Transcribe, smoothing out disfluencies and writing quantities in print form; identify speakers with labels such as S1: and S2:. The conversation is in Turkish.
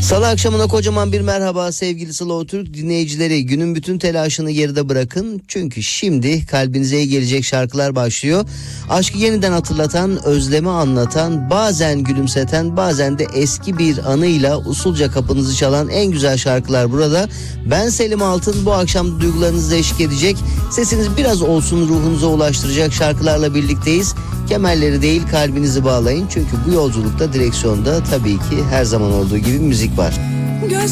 S1: Salı akşamına kocaman bir merhaba sevgili Slow Türk dinleyicileri. Günün bütün telaşını geride bırakın. Çünkü şimdi kalbinize iyi gelecek şarkılar başlıyor. Aşkı yeniden hatırlatan, özlemi anlatan, bazen gülümseten, bazen de eski bir anıyla usulca kapınızı çalan en güzel şarkılar burada. Ben Selim Altın, bu akşam duygularınızla eşlik edecek. Sesiniz biraz olsun ruhunuza ulaştıracak şarkılarla birlikteyiz. Kemerleri değil kalbinizi bağlayın. Çünkü bu yolculukta direksiyonda tabii ki her zaman olduğu gibi müzik var.